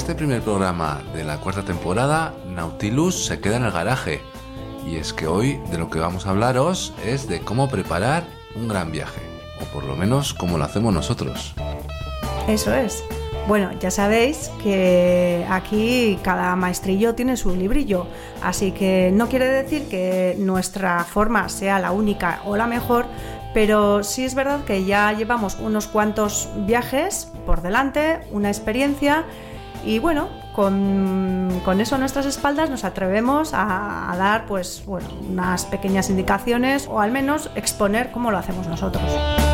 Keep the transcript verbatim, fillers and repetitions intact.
este primer programa de la cuarta temporada, Nautilus se queda en el garaje. Y es que hoy de lo que vamos a hablaros es de cómo preparar un gran viaje, o por lo menos cómo lo hacemos nosotros. Eso es. Bueno, ya sabéis que aquí cada maestrillo tiene su librillo, así que no quiere decir que nuestra forma sea la única o la mejor, pero sí es verdad que ya llevamos unos cuantos viajes por delante, una experiencia y bueno, con, con eso a nuestras espaldas nos atrevemos a, a dar pues, bueno, unas pequeñas indicaciones o al menos exponer cómo lo hacemos nosotros.